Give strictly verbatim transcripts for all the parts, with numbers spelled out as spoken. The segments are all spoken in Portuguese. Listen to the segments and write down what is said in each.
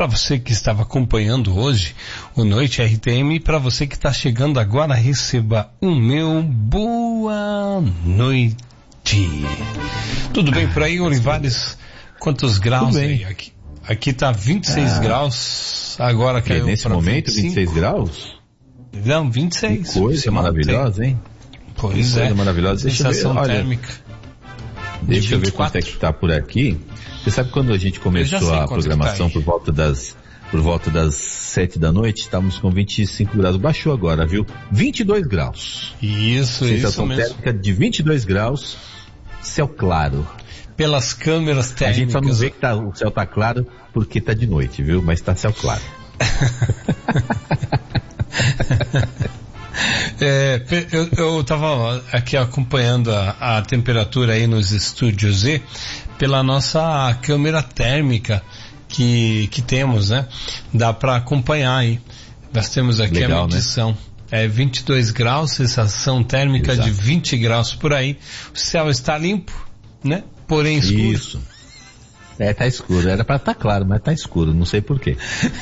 Para você que estava acompanhando hoje o Noite R T M, e para você que está chegando agora, receba o meu boa noite. Tudo bem por aí, Olivares? Quantos graus aí? Aqui, aqui tá vinte e seis ah. graus, agora caiu nesse momento vinte e cinco. vinte e seis graus? Não, vinte e seis. Que coisa maravilhosa, hein? Pois que é. Coisa maravilhosa. Sensação deixa eu ver, térmica. Olha, deixa eu ver quanto é que tá por aqui. Você sabe quando a gente começou a programação tá por volta das por volta das sete da noite, estávamos com vinte e cinco graus. Baixou agora, viu? vinte e dois graus. Isso, Sensação isso mesmo. térmica de vinte e dois graus, céu claro. Pelas câmeras térmicas. A gente só não vê que tá, o céu tá claro porque tá de noite, viu? Mas tá céu claro. É, eu, eu tava aqui acompanhando a, a temperatura aí nos estúdios Z pela nossa câmera térmica que, que temos, né? Dá para acompanhar aí. Nós temos aqui Legal, a medição. Né? É vinte e dois graus, sensação térmica Exato. de vinte graus por aí. O céu está limpo, né? Porém escuro. Isso. É, tá escuro. Era para estar tá claro, mas tá escuro. Não sei porquê.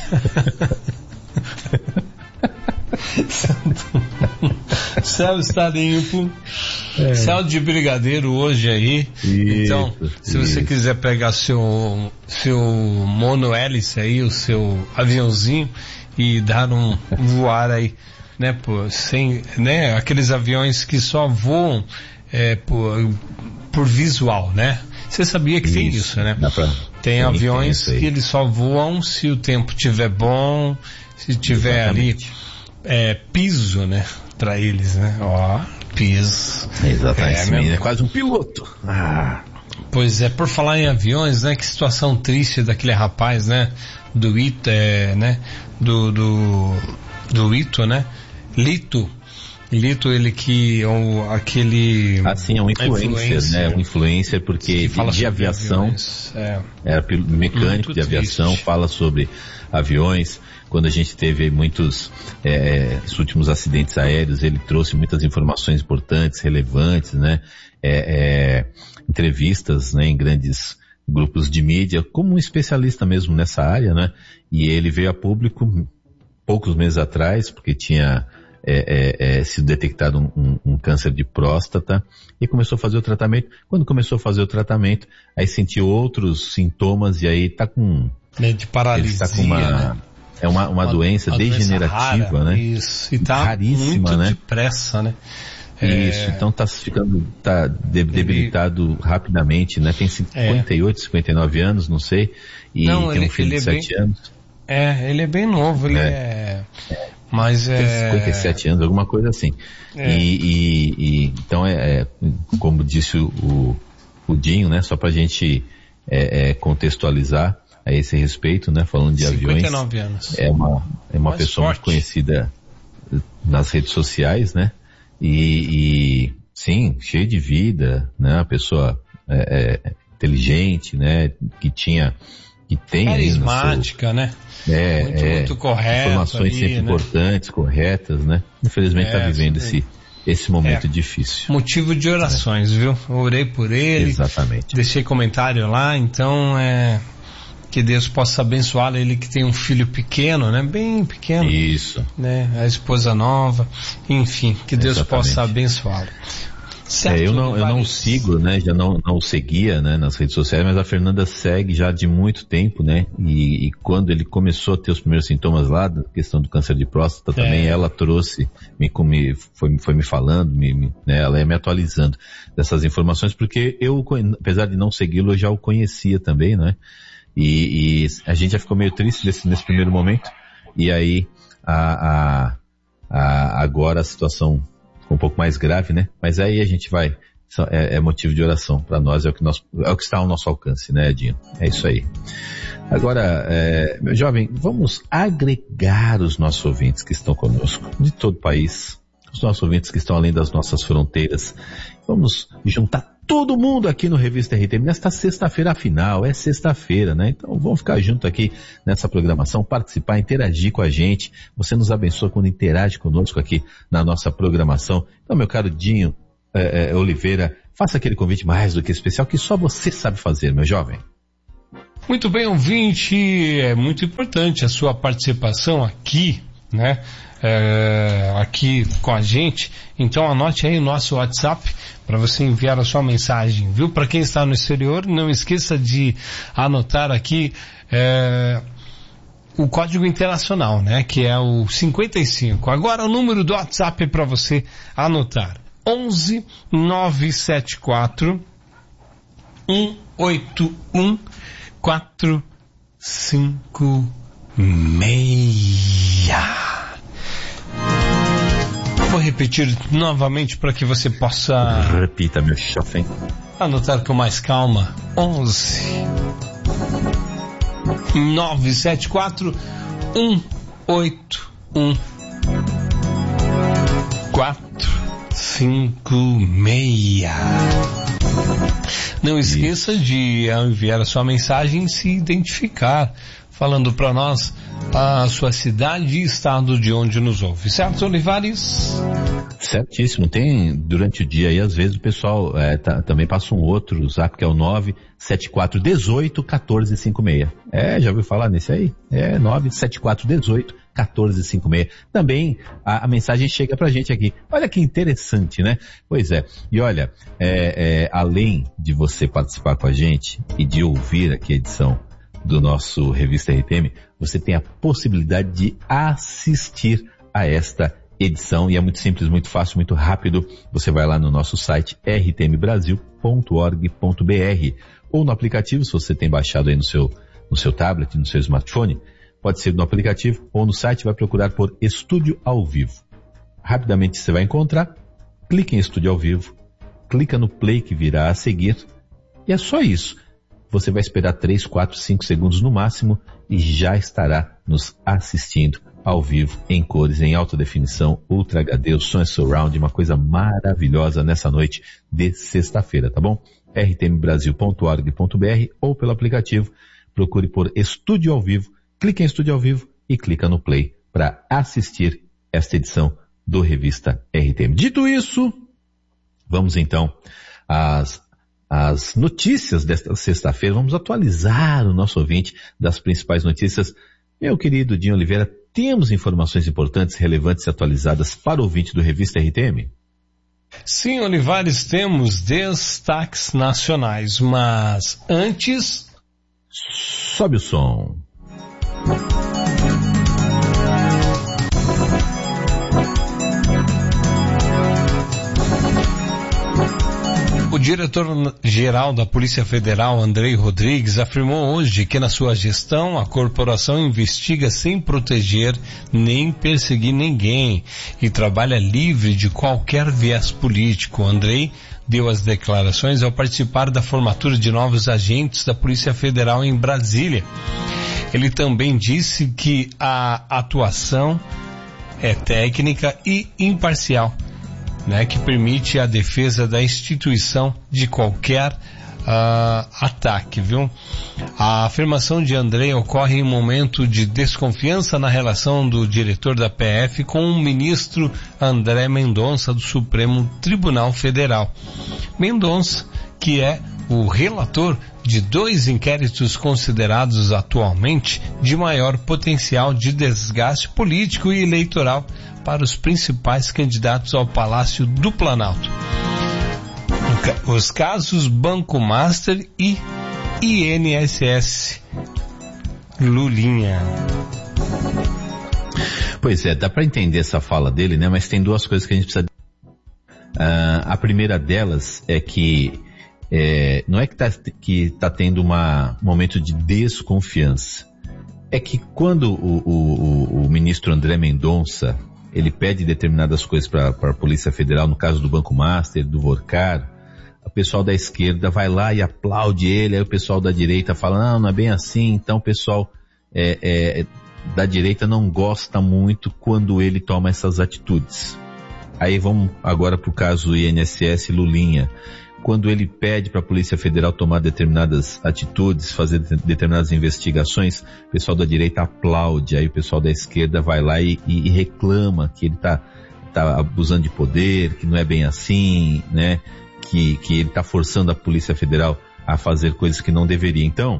Céu está limpo. É. Céu de brigadeiro hoje aí. Isso, então, se isso. você quiser pegar seu seu monohélice aí, o seu aviãozinho e dar um voar aí, né, por sem, né, aqueles aviões que só voam é, por, por visual, né? Você sabia que isso. tem isso, né? Pra... Tem, tem aviões que eles só voam se o tempo tiver bom, se tiver Exatamente. ali é, piso, né? Pra eles, né? Ó, piso. Exatamente. É, é quase um piloto. Ah. Pois é, por falar em aviões, né? Que situação triste daquele rapaz, né? Do Ito, é, né? Do, do, do Ito, né? Lito. Lito, ele que é um, aquele... Assim, é um influencer, influencer, né? Um influencer porque de, de aviação, é. era mecânico de aviação, triste. Fala sobre aviões. Quando a gente teve muitos é, os últimos acidentes aéreos, ele trouxe muitas informações importantes, relevantes, né? É, é, entrevistas, né, em grandes grupos de mídia, como um especialista mesmo nessa área, né? E ele veio a público poucos meses atrás, porque tinha é, é, é, sido detectado um, um, um câncer de próstata e começou a fazer o tratamento. Quando começou a fazer o tratamento, aí sentiu outros sintomas e aí tá com... De paralisia, ele tá com uma... Né? É uma, uma, uma doença uma degenerativa, doença rara, né? Isso, e tá raríssima, muito né? depressa, né? Isso, é... então tá ficando, tá debilitado ele... rapidamente, né? Tem cinquenta e oito, é. cinquenta e nove anos, não sei, e não, tem ele, um filho de sete bem... anos. É, ele é bem novo, ele é... é... Mas tem é... cinquenta e sete anos, alguma coisa assim. É. E, e, e, então é, é, como disse o, o, o Dinho, né? Só pra gente é, é, contextualizar a esse respeito, né? Falando de cinquenta e aviões. nove anos. É uma, é uma pessoa forte. Muito conhecida nas redes sociais, né? E, e sim, cheia de vida, né? Uma pessoa é, é, inteligente, né? Que tinha, que tem carismática, seu, né? É, muito, é, muito correto. Informações ali, sempre né? importantes, corretas, né? Infelizmente está é, vivendo sim. esse esse momento é. difícil. Motivo de orações, é. viu? Eu orei por ele. Exatamente. Deixei comentário lá, então é... que Deus possa abençoá-lo, ele que tem um filho pequeno, né? Bem pequeno. Isso. Né? A esposa nova, enfim, que Deus Exatamente. possa abençoá-lo. É, eu não, eu não sigo, né? Já não, não seguia, né? Nas redes sociais, mas a Fernanda segue já de muito tempo, né? E, e quando ele começou a ter os primeiros sintomas lá, da questão do câncer de próstata, é. também ela trouxe, me, me, foi, foi me falando, me, me, né? Ela ia me atualizando dessas informações, porque eu, apesar de não segui-lo, eu já o conhecia também, né? E, e a gente já ficou meio triste nesse, nesse primeiro momento, e aí a, a, a, agora a situação ficou um pouco mais grave, né? Mas aí a gente vai, é, é motivo de oração para nós, é o, que nós, é o que está ao nosso alcance, né, Edinho? É isso aí. Agora, é, meu jovem, vamos agregar os nossos ouvintes que estão conosco, de todo o país, os nossos ouvintes que estão além das nossas fronteiras. Vamos juntar todo mundo aqui no Revista R T M nesta sexta-feira, afinal, é sexta-feira, né? Então vamos ficar junto aqui nessa programação, participar, interagir com a gente. Você nos abençoa quando interage conosco aqui na nossa programação. Então, meu caro Dinho é, é, Oliveira, faça aquele convite mais do que especial que só você sabe fazer, meu jovem. Muito bem, ouvinte, é muito importante a sua participação aqui, né? É, aqui com a gente. Então anote aí o nosso WhatsApp para você enviar a sua mensagem, viu? Para quem está no exterior, não esqueça de anotar aqui é, o código internacional, né? Que é o cinquenta e cinco. Agora o número do WhatsApp para você anotar: onze nove sete quatro um oito um quatro cinco seis. Vou repetir novamente para que você possa... Repita, meu chofém. Anotar com mais calma. onze nove sete quatro um oito um quatro cinco seis. Não esqueça de, ao enviar a sua mensagem, se identificar, falando para nós a sua cidade e estado de onde nos ouve. Certo, Olivares? Certíssimo. Tem, durante o dia aí, às vezes o pessoal é, tá, também passa um outro zap, que é o nove sete quatro um oito um quatro cinco seis. É, já ouviu falar nesse aí? É, nove sete quatro um oito um quatro cinco seis. Também a, a mensagem chega pra gente aqui. Olha que interessante, né? Pois é. E olha, é, é, além de você participar com a gente e de ouvir aqui a edição do nosso Revista R T M, você tem a possibilidade de assistir a esta edição, e é muito simples, muito fácil, muito rápido. Você vai lá no nosso site r t m brasil ponto org ponto b r ou no aplicativo, se você tem baixado aí no seu, no seu tablet, no seu smartphone, pode ser no aplicativo ou no site, vai procurar por Estúdio ao Vivo. Rapidamente você vai encontrar, clique em Estúdio ao Vivo, clica no play que virá a seguir, e é só isso. Você vai esperar três, quatro, cinco segundos no máximo e já estará nos assistindo ao vivo, em cores, em alta definição, Ultra H D, o som é surround, uma coisa maravilhosa nessa noite de sexta-feira, tá bom? r t m brasil ponto org ponto b r ou pelo aplicativo, procure por Estúdio ao Vivo, clique em Estúdio ao Vivo e clica no play para assistir esta edição do Revista R T M. Dito isso, vamos então às as notícias desta sexta-feira. Vamos atualizar o nosso ouvinte das principais notícias. Meu querido Dinho Oliveira, temos informações importantes, relevantes e atualizadas para o ouvinte do Revista R T M? Sim, Olivares, temos destaques nacionais, mas antes... Sobe o som. O diretor-geral da Polícia Federal, Andrei Rodrigues, afirmou hoje que na sua gestão a corporação investiga sem proteger nem perseguir ninguém e trabalha livre de qualquer viés político. Andrei deu as declarações ao participar da formatura de novos agentes da Polícia Federal em Brasília. Ele também disse que a atuação é técnica e imparcial, né, que permite a defesa da instituição de qualquer uh, ataque, viu? A afirmação de Andrei ocorre em um momento de desconfiança na relação do diretor da P F com o ministro André Mendonça do Supremo Tribunal Federal. Mendonça, que é o relator de dois inquéritos considerados atualmente de maior potencial de desgaste político e eleitoral para os principais candidatos ao Palácio do Planalto. Os casos Banco Master e I N S S Lulinha. Pois é, dá para entender essa fala dele, né? Mas tem duas coisas que a gente precisa... Uh, a primeira delas é que é, não é que tá, que tá tendo uma, um momento de desconfiança. É que quando o, o, o ministro André Mendonça ele pede determinadas coisas para a Polícia Federal, no caso do Banco Master, do Vorcar, o pessoal da esquerda vai lá e aplaude ele, aí o pessoal da direita fala, não, não é bem assim, então o pessoal é, é, da direita não gosta muito quando ele toma essas atitudes. Aí vamos agora para o caso I N S S Lulinha. Quando ele pede para a Polícia Federal tomar determinadas atitudes, fazer determinadas investigações, o pessoal da direita aplaude, aí o pessoal da esquerda vai lá e, e, e reclama que ele está tá abusando de poder, que não é bem assim, né? Que, que ele está forçando a Polícia Federal a fazer coisas que não deveria. Então,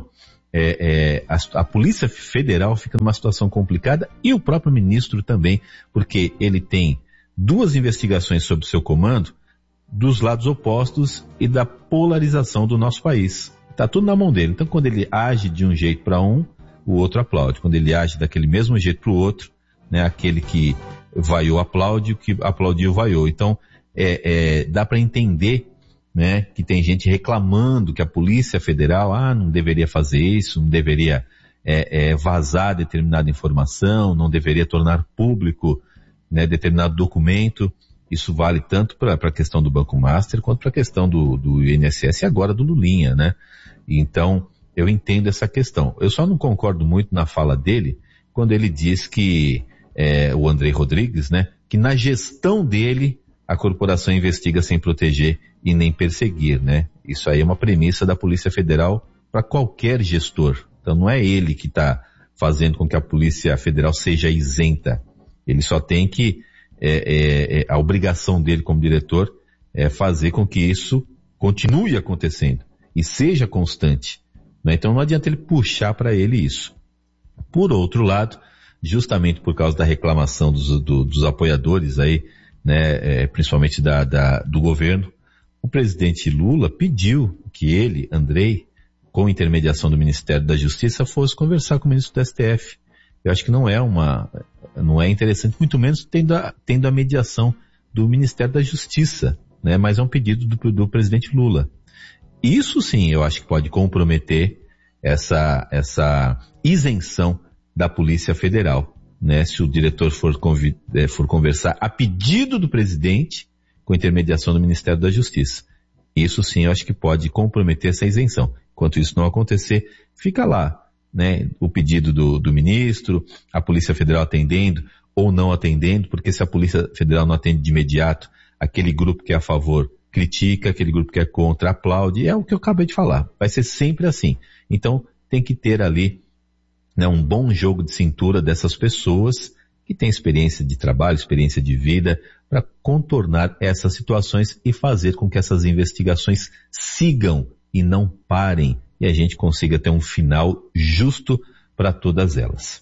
é, é, a, a Polícia Federal fica numa situação complicada e o próprio ministro também, porque ele tem duas investigações sob seu comando dos lados opostos e da polarização do nosso país. Está tudo na mão dele. Então, quando ele age de um jeito para um, o outro aplaude. Quando ele age daquele mesmo jeito para o outro, né, aquele que vaiou aplaude, o que aplaudiu vaiou. Então, é, é, dá para entender, né, que tem gente reclamando que a Polícia Federal, ah, não deveria fazer isso, não deveria é, é, vazar determinada informação, não deveria tornar público, né, determinado documento. Isso vale tanto para a questão do Banco Master quanto para a questão do, do I N S S e agora do Lulinha, né? Então, eu entendo essa questão. Eu só não concordo muito na fala dele quando ele diz que, é, o André Rodrigues, né, que na gestão dele a corporação investiga sem proteger e nem perseguir, né? Isso aí é uma premissa da Polícia Federal para qualquer gestor. Então não é ele que está fazendo com que a Polícia Federal seja isenta. Ele só tem que É, é, é, a obrigação dele como diretor é fazer com que isso continue acontecendo e seja constante, né? Então não adianta ele puxar para ele isso. Por outro lado, justamente por causa da reclamação dos, do, dos apoiadores aí, né, é, principalmente da, da, do governo, o presidente Lula pediu que ele, Andrei, com intermediação do Ministério da Justiça, fosse conversar com o ministro do S T F. Eu acho que não é uma, não é interessante, muito menos tendo a, tendo a mediação do Ministério da Justiça, né? Mas é um pedido do, do presidente Lula. Isso sim, eu acho que pode comprometer essa, essa isenção da Polícia Federal, né? Se o diretor for, convid, for conversar a pedido do presidente com intermediação do Ministério da Justiça. Isso sim, eu acho que pode comprometer essa isenção. Enquanto isso não acontecer, fica lá, né, o pedido do, do ministro, a Polícia Federal atendendo ou não atendendo, porque se a Polícia Federal não atende de imediato, aquele grupo que é a favor critica, aquele grupo que é contra aplaude, é o que eu acabei de falar, vai ser sempre assim. Então tem que ter ali, né, um bom jogo de cintura dessas pessoas que têm experiência de trabalho, experiência de vida, para contornar essas situações e fazer com que essas investigações sigam e não parem, e a gente consiga ter um final justo para todas elas.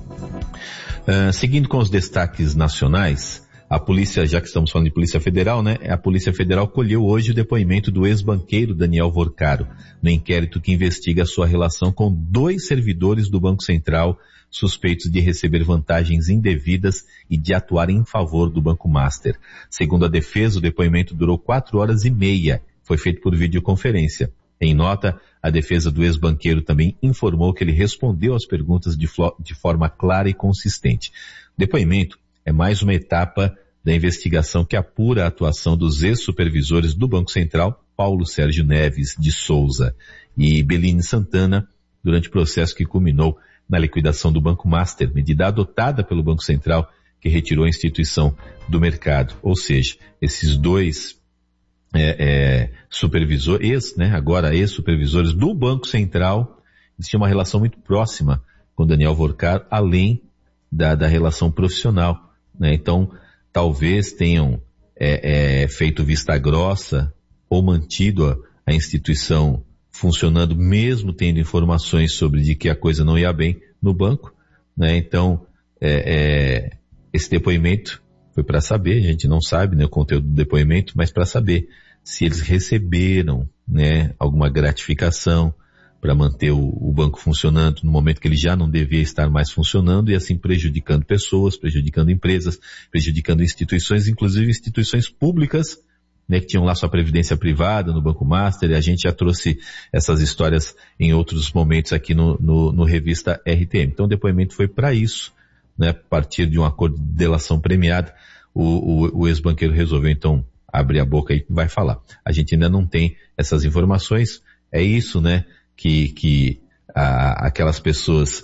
Uh, seguindo com os destaques nacionais, a polícia, já que estamos falando de Polícia Federal, né? A Polícia Federal colheu hoje o depoimento do ex-banqueiro Daniel Vorcaro, no inquérito que investiga a sua relação com dois servidores do Banco Central suspeitos de receber vantagens indevidas e de atuar em favor do Banco Master. Segundo a defesa, o depoimento durou quatro horas e meia, foi feito por videoconferência. Em nota, a defesa do ex-banqueiro também informou que ele respondeu às perguntas de, de forma clara e consistente. O depoimento é mais uma etapa da investigação que apura a atuação dos ex-supervisores do Banco Central, Paulo Sérgio Neves de Souza e Beline Santana, durante o processo que culminou na liquidação do Banco Master, medida adotada pelo Banco Central que retirou a instituição do mercado. Ou seja, esses dois É, é, supervisor, ex, né, agora ex-supervisores do Banco Central, eles tinham uma relação muito próxima com Daniel Vorcaro, além da, da relação profissional, né? Então, talvez tenham é, é, feito vista grossa ou mantido a, a instituição funcionando, mesmo tendo informações sobre de que a coisa não ia bem no banco, né? Então, é, é, esse depoimento foi para saber, a gente não sabe, né, o conteúdo do depoimento, mas para saber se eles receberam, né, alguma gratificação para manter o, o banco funcionando no momento que ele já não devia estar mais funcionando e assim prejudicando pessoas, prejudicando empresas, prejudicando instituições, inclusive instituições públicas, né, que tinham lá sua previdência privada no Banco Master, e a gente já trouxe essas histórias em outros momentos aqui no, no, no Revista R T M. Então o depoimento foi para isso, né, a partir de um acordo de delação premiada, o, o, o ex-banqueiro resolveu então abrir a boca e vai falar. A gente ainda não tem essas informações, é isso, né, que, que a, aquelas pessoas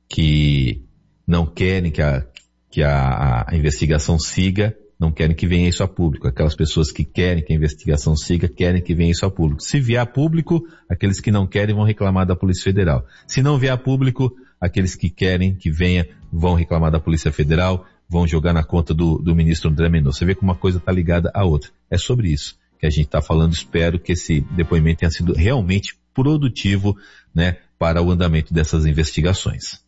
que não querem que, a, que a, a investigação siga, não querem que venha isso a público. Aquelas pessoas que querem que a investigação siga, querem que venha isso a público. Se vier a público, aqueles que não querem vão reclamar da Polícia Federal. Se não vier a público, aqueles que querem que venha vão reclamar da Polícia Federal, vão jogar na conta do, do ministro André Mendonça. Você vê como uma coisa está ligada à outra. É sobre isso que a gente está falando. Espero que esse depoimento tenha sido realmente produtivo, né, para o andamento dessas investigações.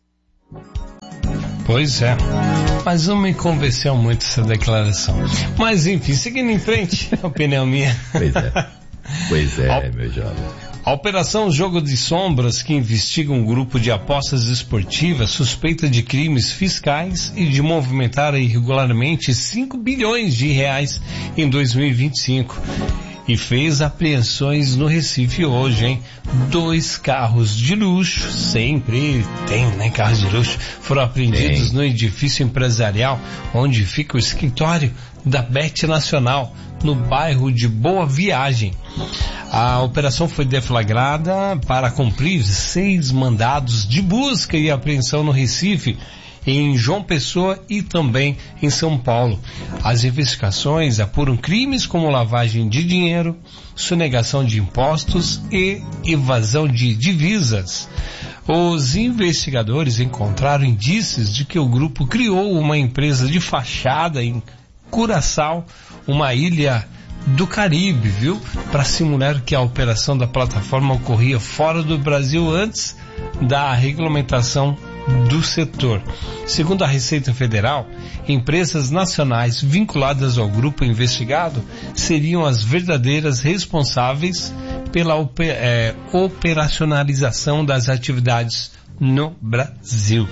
Pois é, mas não me convenceu muito essa declaração. Mas enfim, seguindo em frente, opinião minha. Pois é, pois é, meu jovem. A Operação Jogo de Sombras, que investiga um grupo de apostas esportivas suspeita de crimes fiscais e de movimentar irregularmente cinco bilhões de reais em dois mil e vinte e cinco. E fez apreensões no Recife hoje, hein? Dois carros de luxo, sempre tem, né? Carros de luxo, foram apreendidos tem. no edifício empresarial onde fica o escritório da Bet Nacional, no bairro de Boa Viagem. A operação foi deflagrada para cumprir seis mandados de busca e apreensão no Recife, em João Pessoa e também em São Paulo. As investigações apuram crimes como lavagem de dinheiro, sonegação de impostos e evasão de divisas. Os investigadores encontraram indícios de que o grupo criou uma empresa de fachada em Curaçao, uma ilha do Caribe, viu? Para simular que a operação da plataforma ocorria fora do Brasil antes da regulamentação do setor. Segundo a Receita Federal, empresas nacionais vinculadas ao grupo investigado seriam as verdadeiras responsáveis pela oper, é, operacionalização das atividades no Brasil.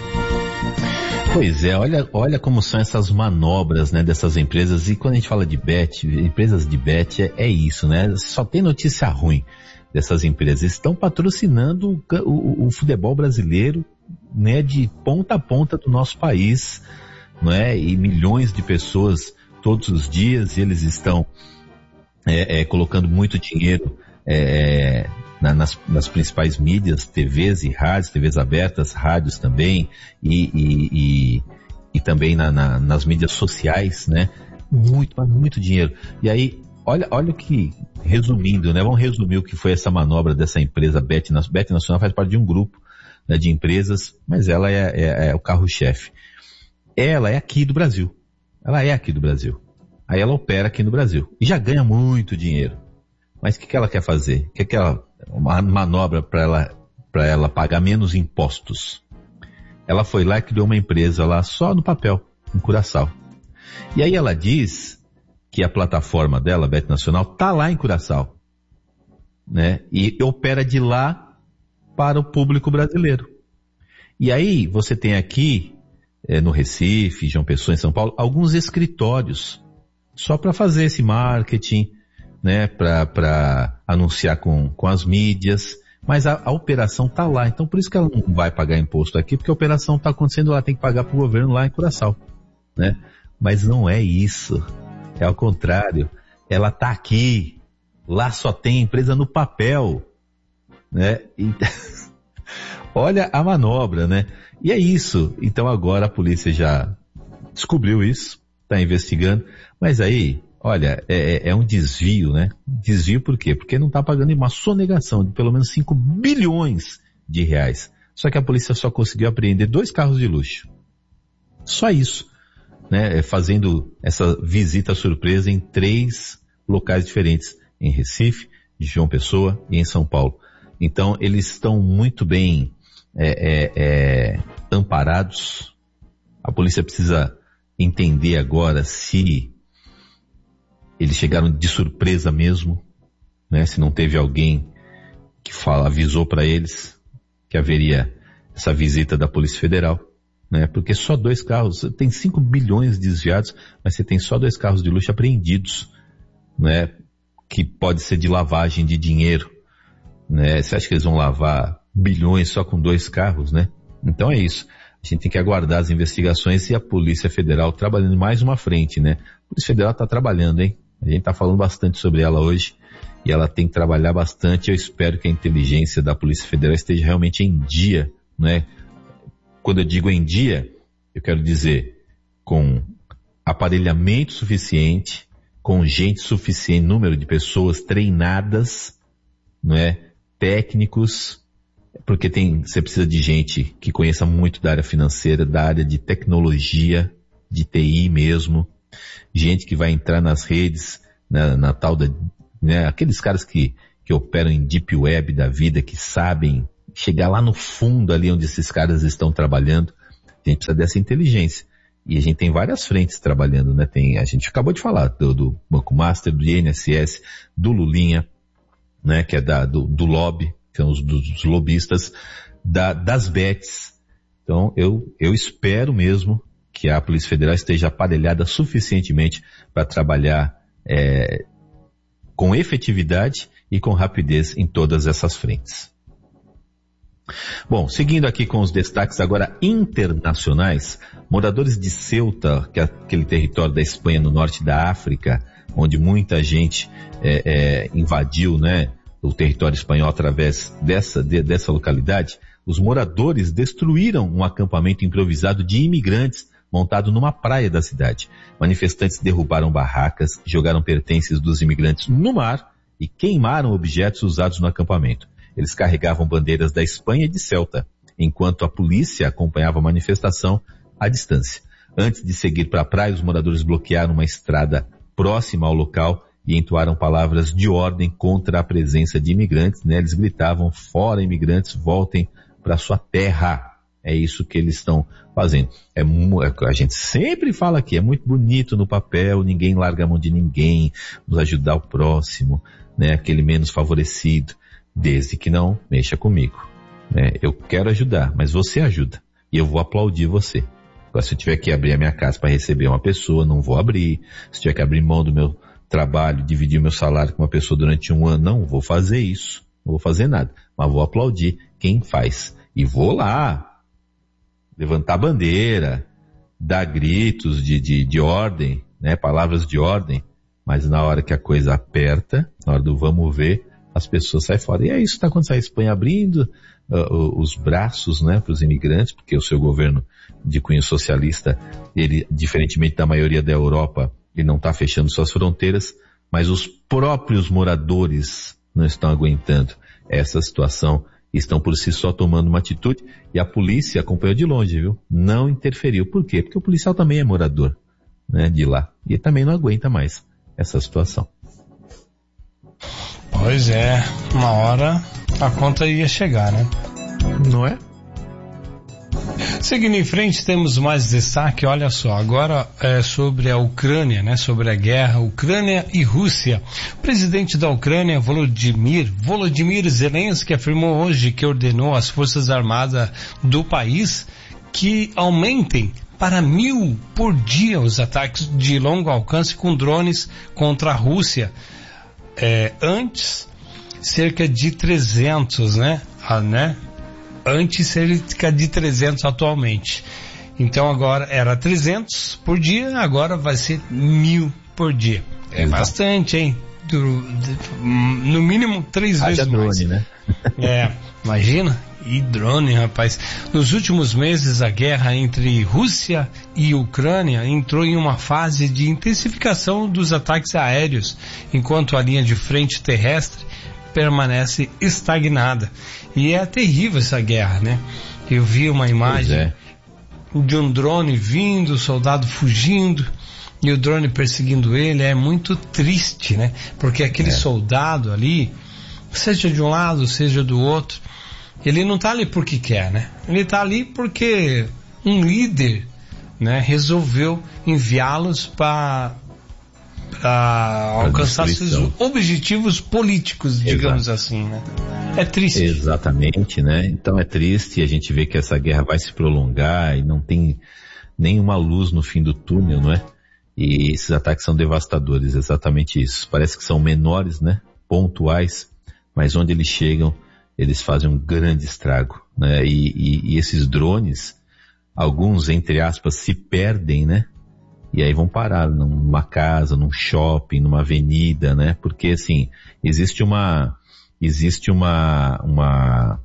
Pois é, olha, olha como são essas manobras, né, dessas empresas. E quando a gente fala de bet, empresas de bet, é, é isso, né? Só tem notícia ruim dessas empresas. Estão patrocinando o, o, o futebol brasileiro, né, de ponta a ponta do nosso país, não é? E milhões de pessoas todos os dias, e eles estão é, é, colocando muito dinheiro é, na, nas, nas principais mídias, T Vs e rádios, T Vs abertas, rádios também, e, e, e, e também na, na, nas mídias sociais, né? Muito, muito dinheiro. E aí, olha, olha o que, resumindo, né? Vamos resumir o que foi essa manobra dessa empresa Bet, Bet Nacional, faz parte de um grupo, né, de empresas, mas ela é, é, é o carro-chefe. Ela é aqui do Brasil. Ela é aqui do Brasil. Aí ela opera aqui no Brasil. E já ganha muito dinheiro. Mas o que, que ela quer fazer? O que, que ela, uma manobra para ela, para ela pagar menos impostos? Ela foi lá e criou uma empresa lá só no papel, em Curaçao. E aí ela diz que a plataforma dela, Bet Nacional, tá lá em Curaçao, né? E opera de lá para o público brasileiro. E aí você tem aqui, é, no Recife, João Pessoa, em São Paulo, alguns escritórios só para fazer esse marketing, né? Para anunciar com, com as mídias. Mas a, a operação tá lá. Então por isso que ela não vai pagar imposto aqui, porque a operação tá acontecendo lá, tem que pagar para o governo lá em Curaçao, né? Mas não é isso. É ao contrário. Ela tá aqui. Lá só tem empresa no papel, né? E olha a manobra, né? E é isso. Então agora a polícia já descobriu isso, está investigando, mas aí, olha, é, é um desvio, né? Desvio por quê? Porque não está pagando uma sonegação de pelo menos cinco bilhões de reais. Só que a polícia só conseguiu apreender dois carros de luxo. Só isso, né? Fazendo essa visita surpresa em três locais diferentes, em Recife, João Pessoa e em São Paulo. Então, eles estão muito bem é, é, é, amparados. A polícia precisa entender agora se eles chegaram de surpresa mesmo, né? Se não teve alguém que fala, avisou para eles que haveria essa visita da Polícia Federal, né? Porque só dois carros, tem cinco bilhões desviados, mas você tem só dois carros de luxo apreendidos, né? Que pode ser de lavagem de dinheiro, né? Você acha que eles vão lavar bilhões só com dois carros, né? Então é isso. A gente tem que aguardar as investigações e a Polícia Federal trabalhando em mais uma frente, né? A Polícia Federal está trabalhando, hein? A gente está falando bastante sobre ela hoje e ela tem que trabalhar bastante. Eu espero que a inteligência da Polícia Federal esteja realmente em dia, né? Quando eu digo em dia, eu quero dizer com aparelhamento suficiente, com gente suficiente, número de pessoas treinadas, não é? Técnicos, porque tem, você precisa de gente que conheça muito da área financeira, da área de tecnologia, de T I mesmo, gente que vai entrar nas redes, na, na tal da, né? Aqueles caras que, que operam em deep web da vida, que sabem chegar lá no fundo ali onde esses caras estão trabalhando. A gente precisa dessa inteligência. E a gente tem várias frentes trabalhando, né? Tem, a gente acabou de falar do, do Banco Master, do I N S S, do Lulinha, né? Que é da, do, do lobby, que são os dos lobistas, da, das bets. Então, eu, eu espero mesmo que a Polícia Federal esteja aparelhada suficientemente para trabalhar é, com efetividade e com rapidez em todas essas frentes. Bom, seguindo aqui com os destaques agora internacionais, moradores de Ceuta, que é aquele território da Espanha no norte da África, onde muita gente é, é, invadiu, né, o território espanhol através dessa, de, dessa localidade, os moradores destruíram um acampamento improvisado de imigrantes montado numa praia da cidade. Manifestantes derrubaram barracas, jogaram pertences dos imigrantes no mar e queimaram objetos usados no acampamento. Eles carregavam bandeiras da Espanha e de Ceuta, enquanto a polícia acompanhava a manifestação à distância. Antes de seguir para a praia, os moradores bloquearam uma estrada próxima ao local e entoaram palavras de ordem contra a presença de imigrantes, né? Eles gritavam: fora imigrantes, voltem para sua terra. É isso que eles estão fazendo. É, a gente sempre fala aqui, é muito bonito no papel, ninguém larga a mão de ninguém, vamos ajudar o próximo, né? Aquele menos favorecido. Desde que não mexa comigo. Né? Eu quero ajudar, mas você ajuda. E eu vou aplaudir você. Agora, se eu tiver que abrir a minha casa para receber uma pessoa, não vou abrir. Se tiver que abrir mão do meu trabalho, dividir o meu salário com uma pessoa durante um ano, não vou fazer isso. Não vou fazer nada. Mas vou aplaudir quem faz. E vou lá levantar bandeira, dar gritos de, de, de ordem, né? Palavras de ordem. Mas na hora que a coisa aperta, na hora do vamos ver, as pessoas saem fora. E é isso que está acontecendo. A Espanha abrindo uh, os braços, né, para os imigrantes, porque o seu governo de cunho socialista, ele, diferentemente da maioria da Europa, ele não está fechando suas fronteiras, mas os próprios moradores não estão aguentando essa situação e estão por si só tomando uma atitude, e a polícia acompanhou de longe, viu? Não interferiu. Por quê? Porque o policial também é morador, né, de lá, e também não aguenta mais essa situação. Pois é, uma hora a conta ia chegar, né? Não é? Seguindo em frente, temos mais destaque, olha só, agora é sobre a Ucrânia, né? Sobre a guerra Ucrânia e Rússia. O presidente da Ucrânia, Volodymyr, Volodymyr Zelensky, afirmou hoje que ordenou às forças armadas do país que aumentem para mil por dia os ataques de longo alcance com drones contra a Rússia. É, antes, cerca de trezentos, né? Ah, né? Antes, cerca de trezentos atualmente. Então, agora era trezentos por dia, agora vai ser mil por dia. É Exato. Bastante, hein? Do, do, no mínimo três vezes drone, mais. Né? É, imagina. E drone, rapaz. Nos últimos meses, a guerra entre Rússia e Ucrânia entrou em uma fase de intensificação dos ataques aéreos, enquanto a linha de frente terrestre permanece estagnada. E é terrível essa guerra, né? Eu vi uma imagem é. de um drone vindo, o soldado fugindo, e o drone perseguindo ele. É muito triste, né? Porque aquele é. soldado ali, seja de um lado, seja do outro, ele não está ali porque quer, né? Ele está ali porque um líder, né, resolveu enviá-los para alcançar seus objetivos políticos, digamos Exato. assim, né? É triste. Exatamente, né? Então é triste, a gente vê que essa guerra vai se prolongar e não tem nenhuma luz no fim do túnel, não é? E esses ataques são devastadores, exatamente isso. Parece que são menores, né? Pontuais, mas onde eles chegam, eles fazem um grande estrago, né? E, e, e esses drones, alguns, entre aspas, se perdem, né? E aí vão parar numa casa, num shopping, numa avenida, né? Porque, assim, existe uma, existe uma, uma,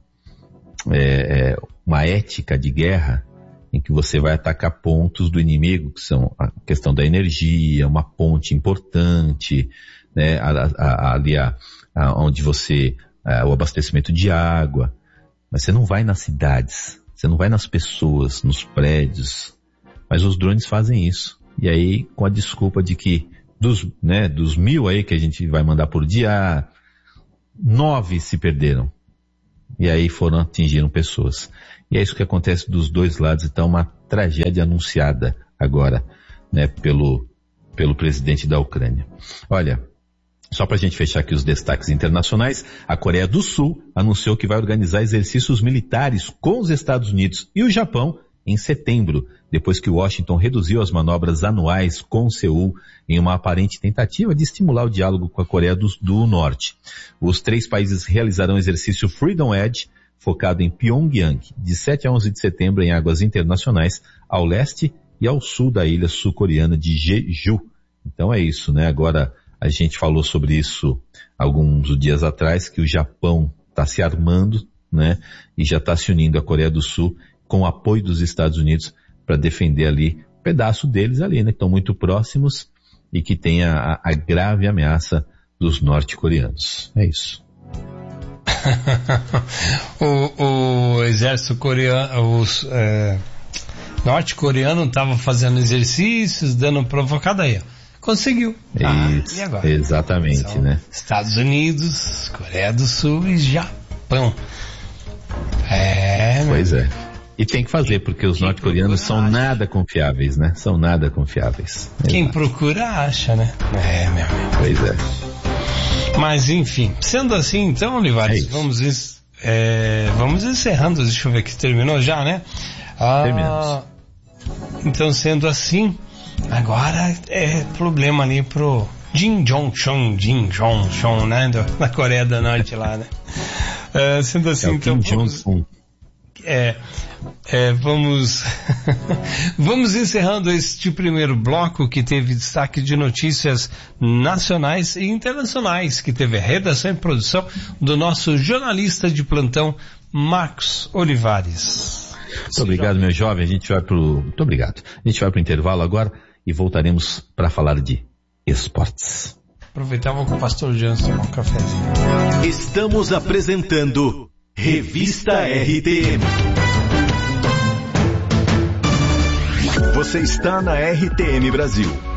é, uma ética de guerra em que você vai atacar pontos do inimigo, que são a questão da energia, uma ponte importante, né? Ali a, a, onde você... É, o abastecimento de água, mas você não vai nas cidades, você não vai nas pessoas, nos prédios, mas os drones fazem isso. E aí, com a desculpa de que dos, né, dos mil aí que a gente vai mandar por dia, nove se perderam. e aí foram atingiram pessoas. E é isso que acontece dos dois lados, então uma tragédia anunciada agora, né, pelo, pelo presidente da Ucrânia. Olha, só para a gente fechar aqui os destaques internacionais, a Coreia do Sul anunciou que vai organizar exercícios militares com os Estados Unidos e o Japão em setembro, depois que Washington reduziu as manobras anuais com Seul em uma aparente tentativa de estimular o diálogo com a Coreia do, do Norte. Os três países realizarão o exercício Freedom Edge, focado em Pyongyang, de sete a onze de setembro em águas internacionais, ao leste e ao sul da ilha sul-coreana de Jeju. Então é isso, né? Agora a gente falou sobre isso alguns dias atrás, que o Japão está se armando, né? E já está se unindo à Coreia do Sul com o apoio dos Estados Unidos para defender ali um pedaço deles ali, né? Que estão muito próximos e que tem a, a grave ameaça dos norte-coreanos. É isso. o, o exército coreano, os é, norte-coreano estava fazendo exercícios, dando provocada aí. Conseguiu. Isso, ah, e agora? Exatamente, são, né? Estados Unidos, Coreia do Sul e Japão. É, pois é. E tem que fazer, porque os norte-coreanos são nada confiáveis, né? São nada confiáveis. Quem Exato. procura acha, né? É, meu amigo. Pois é. Mas enfim, sendo assim, então, Olivares, é vamos, é, vamos encerrando. Deixa eu ver que terminou já, né? Ah, terminamos. Então, sendo assim, agora é problema ali pro Kim Jong-un, Kim Jong-un, né? Na Coreia do Norte lá, né? Uh, sendo assim, é então vamos, é, é, vamos vamos encerrando este primeiro bloco, que teve destaque de notícias nacionais e internacionais, que teve a redação e produção do nosso jornalista de plantão, Marcos Olivares. Muito obrigado, meu jovem. A gente vai pro muito obrigado. A gente vai pro intervalo agora e voltaremos para falar de esportes. Aproveitava com o pastor Jansen tomar um cafezinho. Estamos apresentando Revista R T M. Você está na R T M Brasil,